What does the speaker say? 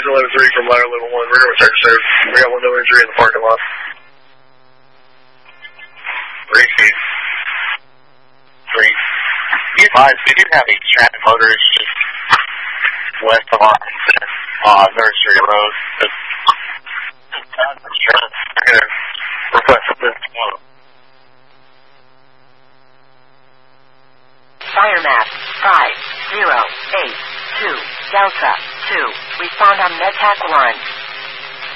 Transit 11-3 from ladder level 1. We're going to return to service. We got one no injury in the parking lot. Receive. 3. Be advised, we do have a traffic motorist just west of our Nursery Road. I'm going to request this one. Fire map 5082 Delta 2. Respond on MedTac 1.